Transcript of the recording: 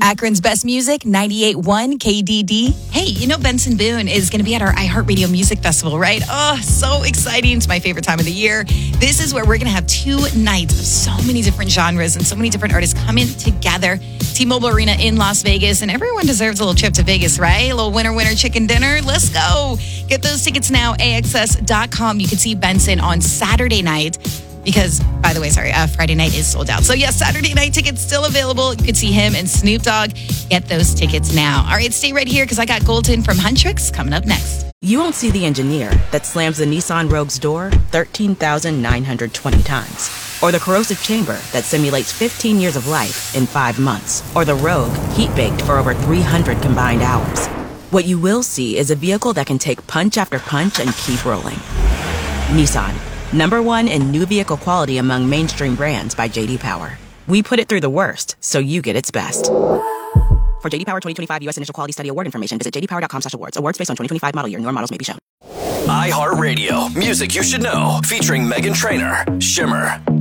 Akron's best music, 98.1 KDD. Hey, you know Benson Boone is going to be at our iHeartRadio Music Festival, right? Oh, so exciting. It's my favorite time of the year. This is where we're going to have 2 nights of so many different genres and so many different artists coming together. T-Mobile Arena in Las Vegas, and everyone deserves a little trip to Vegas, right? A little winner chicken dinner. Let's go. Get those tickets now, AXS.com. You can see Benson on Saturday night. Because, by the way, Friday night is sold out. So, yes, Saturday night tickets still available. You can see him and Snoop Dogg. Get those tickets now. All right, stay right here because I got Golden from Huntrix coming up next. You won't see the engineer that slams the Nissan Rogue's door 13,920 times. Or the corrosive chamber that simulates 15 years of life in 5 months. Or the Rogue heat-baked for over 300 combined hours. What you will see is a vehicle that can take punch after punch and keep rolling. Nissan. #1 in new vehicle quality among mainstream brands by J.D. Power. We put it through the worst, so you get its best. For J.D. Power 2025 U.S. Initial Quality Study Award information, visit jdpower.com/awards. Awards based on 2025 model year. Newer models may be shown. iHeartRadio, music you should know, featuring Meghan Trainor, Shimmer.